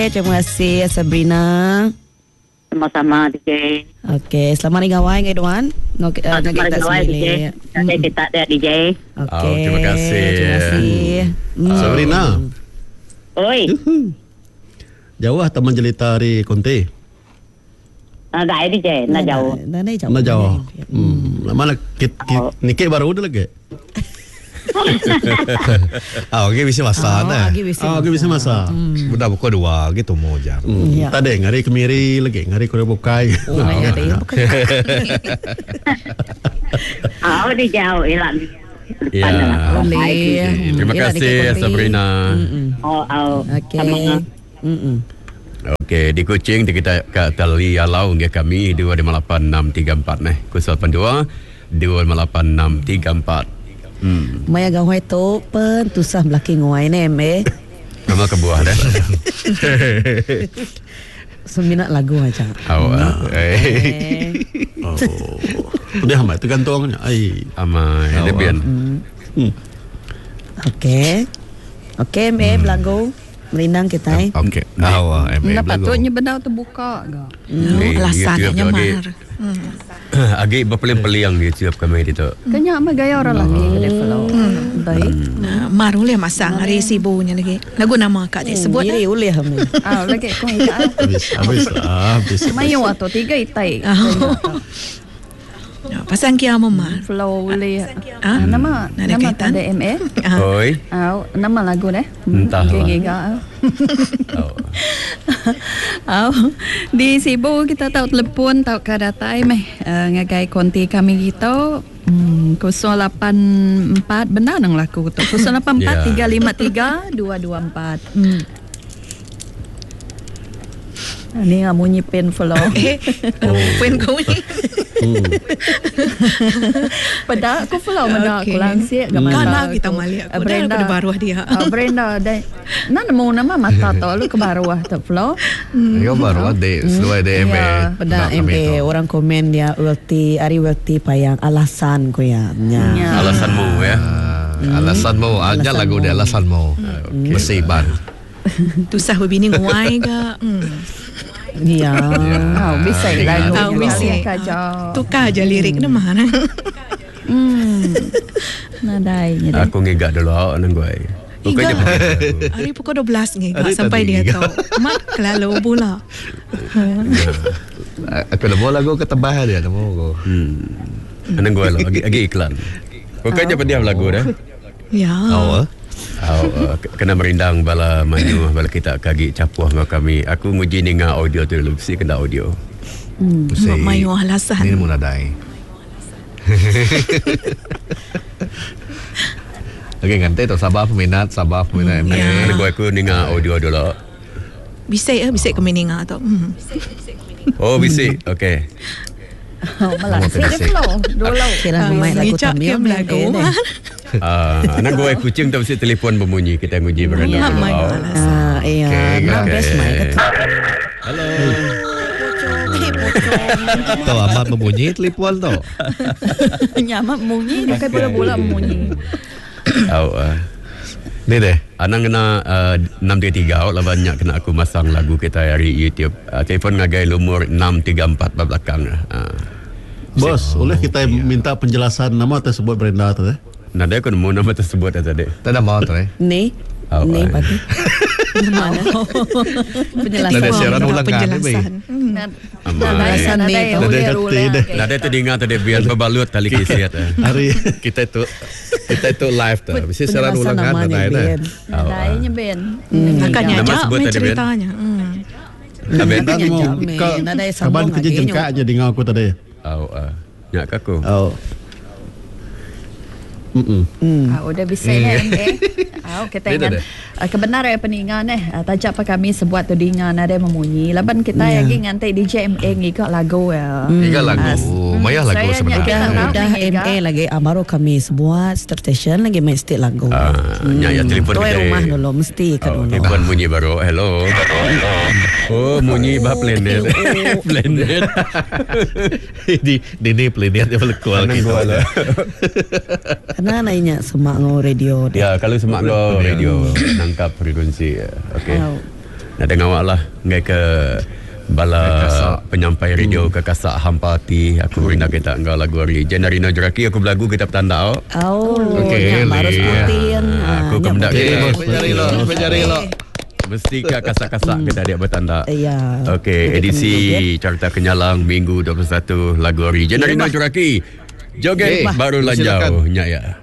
Terima kasih Sabrina. Sama-sama DJ. Okey, selamat hari gawai Tuan. Selamat hari gawai DJ. Kita ada DJ. Okey. Terima kasih. Terima kasih. Sabrina. Oi. Jauh Taman Jelita dari Konte. Dah DJ, nak jauh. Nak jauh. Mana nikah baru dah lagi. Okey bisa masak dah. Okey bisa masak. Budak pukul 2 gitu mau jam. Tadi ngari kemiri lagi, ngari kuda bukai. Di jauh hilang. Ya. Terima kasih Sabrina. Okey. Okey, di Kuching kita kat tali alau ngai kami 258634 082 258634. Maya gawai tu pen tusah belaki nguai ni Nama kebuah dah. Seminat lagu aja. Udah hambat tergantungnya. Ai Amai lebihan. Okey. Okey, lagu merindang kita. Okey. Patutnya benda tu buka ke? Alasannya mar. Agak berpeliang-peliang dia siap kami itu. Kanya apa gaya orang lelaki ke dia follow. Baik. Maru le masang hari sibunya lagi. Lagu nama kak dia sebut. Diri ulih kami. Lagi kau ingat. Habis. Mayu atau 3 itai. Pasang kia mama. Flow boleh. Nama ada MA. Oi. Nama lagu deh. Entah. Di Cebu kita tahu telepon tahu kadatai ngagai konti kami kita 084 benar nang laku tu 084 353 224. Ni ngamunyi pen follow. Pen kau ni. Pada aku follow mana aku langsir gambar. Kita malik aku Brenda dah baru dia. Brenda dah. Nana nama mata tu lu ke baru tu follow. Yo baru ada sesuai DMA. Pada MA orang komen dia Ari Welti payang alasan ko ya. Alasanmu ya. Alasanmu aja lagu dia alasanmu. Musiban. Tusah bini nguai ke. Ya. Bisa lagu. Bisa. Tukar aja lirik nama. Nadai. Aku ngigak dulu nang gue. Pokoknya hari pukul 12 ngigak sampai dia tahu. Mak kelalu pula. Aku dah mau lagu ketebah dia mau aku. Nang gue lagi iklan. Pokoknya pendiam lagu dah. Ya. Kena merindang bala maju bala kita kagi capuh dengan kami. Aku nguji ninga audio tu dulu, mesti kena audio. Mayu alasan. Ini mula dai. Okey, ngantai tu sabar peminat. Mana aku ninga audio dulu. Bisa kami ninga tu. Oh, bisa. Okey. Malah flow dulu. Kira main lagu Tamil lagu. Anak gue kucing tak mesti telefon berbunyi. Kita nguji berada dulu. Iya, best main. Halo. Tahu amat membunyi telefon tu. Nyamak bunyi, kayak bola-bola bunyi. Ni deh, anak kena 633 lah banyak kena aku masang lagu kita hari YouTube. Telefon ngagai lumur 634 belakang. Bos, boleh kita minta penjelasan nama tersebut Brenda tu Nah, dia aku nemu nama tersebut tadi. Tak ada mau tu Ni pagi. Mana? Penjelasan. Ada siaran ulang kan Penjelasan ni. Ada tu dengar tadi biar berbalut tali kisiat. Hari kita itu live tu. Mesti siaran ulang kan ada. Nadainya Ben. Akan nyajak ceritanya. Ben kaban kerja jengkak aja dengar aku tadi. Nyak aku. Udah bisa kita ingat kebenaran peningan tajak pa kami sebuat tu dingan ada memunyi laban kita lagi ngantai DJ MA ngikut lagu ngikut lagu mayah lagu sebenarnya udah MA lagi baru kami sebuat station lagi main state lagu ya telefon kita rumah dulu mesti kan dulu telefon bunyi baru hello bunyi bah blended ini blended dia berkual karena nanya semak ngo radio ya kalau semak ngo radio nangkap frekuensi okey Nak dengar awak lah. Ngai ke bala penyampai radio ke kasak hampati. Aku rinda kita enggak lagu hari. Jenarino Jeraki aku belagu kita petanda. Okey, baru sebutin. Aku kemendak Penjari lo. Mesti kasak-kasak kita dia bertanda. Ya. Okey, edisi Carta Kenyalang minggu 21 lagu hari. Jenarino Jeraki. Joget baru lanjau. Ya.